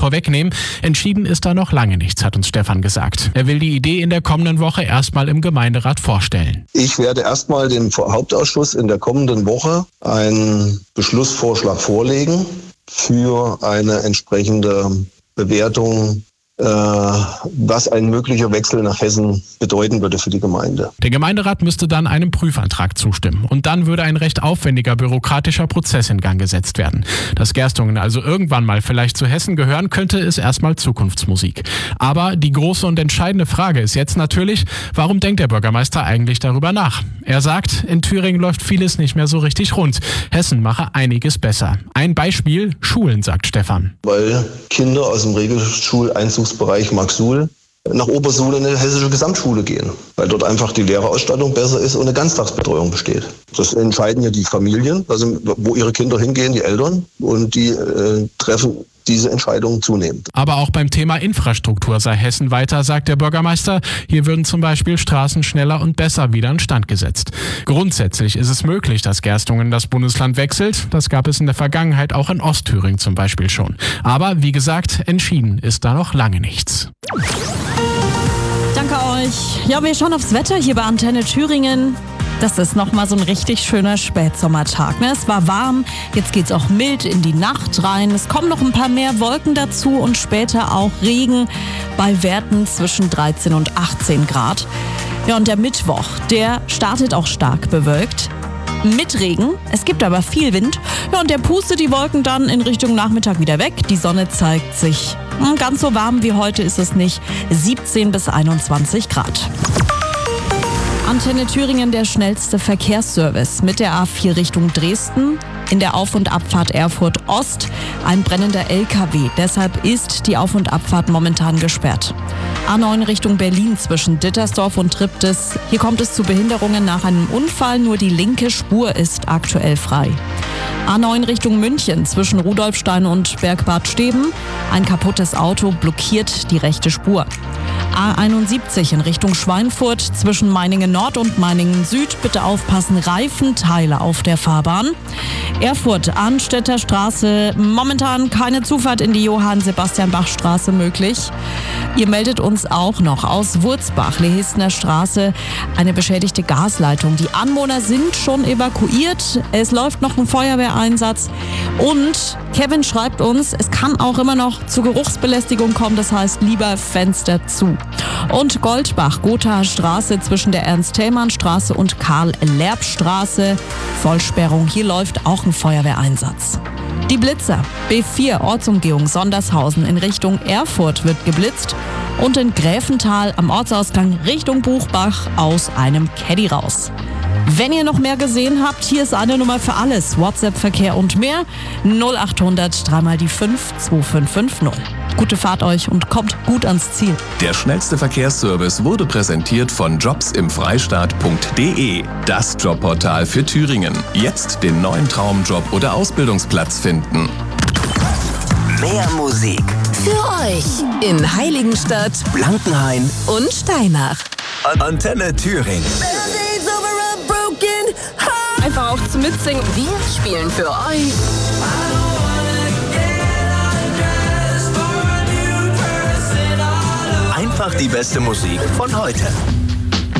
vorwegnehmen. Entschieden ist da noch lange nichts, hat uns Stefan gesagt. Er will die Idee in der kommenden Woche erstmal im Gemeinderat vorstellen. Ich werde erstmal dem Hauptausschuss in der kommenden Woche einen Beschlussvorschlag vorlegen für eine entsprechende Bewertung, was ein möglicher Wechsel nach Hessen bedeuten würde für die Gemeinde. Der Gemeinderat müsste dann einem Prüfantrag zustimmen. Und dann würde ein recht aufwendiger bürokratischer Prozess in Gang gesetzt werden. Dass Gerstungen also irgendwann mal vielleicht zu Hessen gehören könnte, ist erstmal Zukunftsmusik. Aber die große und entscheidende Frage ist jetzt natürlich, warum denkt der Bürgermeister eigentlich darüber nach? Er sagt, in Thüringen läuft vieles nicht mehr so richtig rund. Hessen mache einiges besser. Ein Beispiel, Schulen, sagt Stefan. Weil Kinder aus dem Regelschuleinzugsbereich Marxsuhl nach Obersuhl in eine hessische Gesamtschule gehen, weil dort einfach die Lehrerausstattung besser ist und eine Ganztagsbetreuung besteht. Das entscheiden ja die Familien, also wo ihre Kinder hingehen, die Eltern, und die treffen diese Entscheidungen zunehmend. Aber auch beim Thema Infrastruktur sei Hessen weiter, sagt der Bürgermeister. Hier würden zum Beispiel Straßen schneller und besser wieder instand gesetzt. Grundsätzlich ist es möglich, dass Gerstungen das Bundesland wechselt. Das gab es in der Vergangenheit auch in Ostthüringen zum Beispiel schon. Aber wie gesagt, entschieden ist da noch lange nichts. Danke euch. Ja, wir schauen aufs Wetter hier bei Antenne Thüringen. Das ist nochmal so ein richtig schöner Spätsommertag. Es war warm, jetzt geht's auch mild in die Nacht rein. Es kommen noch ein paar mehr Wolken dazu und später auch Regen bei Werten zwischen 13 und 18 Grad. Ja, und der Mittwoch, der startet auch stark bewölkt. Mit Regen, es gibt aber viel Wind. Ja, und der pustet die Wolken dann in Richtung Nachmittag wieder weg. Die Sonne zeigt sich. Ganz so warm wie heute ist es nicht. 17 bis 21 Grad. Antenne Thüringen, der schnellste Verkehrsservice mit der A4 Richtung Dresden. In der Auf- und Abfahrt Erfurt Ost ein brennender LKW. Deshalb ist die Auf- und Abfahrt momentan gesperrt. A9 Richtung Berlin zwischen Dittersdorf und Triptis. Hier kommt es zu Behinderungen nach einem Unfall. Nur die linke Spur ist aktuell frei. A9 Richtung München zwischen Rudolfstein und Bergbad Steben. Ein kaputtes Auto blockiert die rechte Spur. A71 in Richtung Schweinfurt zwischen Meiningen Nord und Meiningen Süd. Bitte aufpassen, Reifenteile auf der Fahrbahn. Erfurt, Arnstädter Straße, momentan keine Zufahrt in die Johann-Sebastian-Bach-Straße möglich. Ihr meldet uns auch noch aus Wurzbach, Lehesner Straße, eine beschädigte Gasleitung. Die Anwohner sind schon evakuiert. Es läuft noch ein Feuerwehreinsatz. Und Kevin schreibt uns, es kann auch immer noch zu Geruchsbelästigung kommen. Das heißt, lieber Fenster zu. Und Goldbach, Gothaer Straße zwischen der Ernst-Thälmann-Straße und Karl-Lerb-Straße. Vollsperrung, hier läuft auch ein Feuerwehreinsatz. Die Blitzer, B4 Ortsumgehung Sondershausen in Richtung Erfurt wird geblitzt und in Gräfenthal am Ortsausgang Richtung Buchbach aus einem Caddy raus. Wenn ihr noch mehr gesehen habt, hier ist eine Nummer für alles. WhatsApp-Verkehr und mehr. 0800 3 mal die 5 2550. Gute Fahrt euch und kommt gut ans Ziel. Der schnellste Verkehrsservice wurde präsentiert von jobsimfreistaat.de. Das Jobportal für Thüringen. Jetzt den neuen Traumjob oder Ausbildungsplatz finden. Mehr Musik für euch in Heiligenstadt, Blankenhain und Steinach. Antenne Thüringen. Einfach auch zum Mitsingen. Wir spielen für euch Einfach die beste Musik von heute.